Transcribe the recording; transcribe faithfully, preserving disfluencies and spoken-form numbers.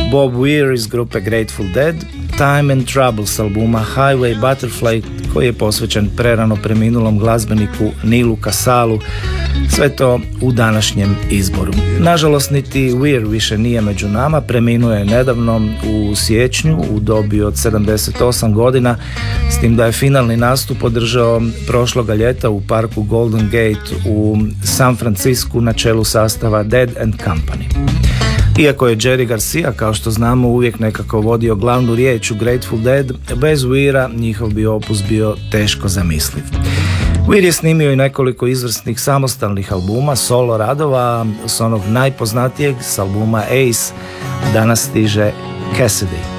Bob Weir iz grupe Grateful Dead, Time and Trouble s albuma Highway Butterfly koji je posvećen prerano preminulom glazbeniku Nilu Kasalu, sve to u današnjem izboru. Nažalost, niti Weir više nije među nama, preminuo je nedavno u siječnju u dobi od sedamdeset osam godina, s tim da je finalni nastup održao prošloga ljeta u parku Golden Gate u San Francisku na čelu sastava Dead and Company. Iako je Jerry Garcia, kao što znamo, uvijek nekako vodio glavnu riječ u Grateful Dead, bez Weira njihov bi opus bio teško zamisliv. Weir je snimio i nekoliko izvrsnih samostalnih albuma, solo radova, s onog najpoznatijeg s albuma Ace danas stiže Cassidy.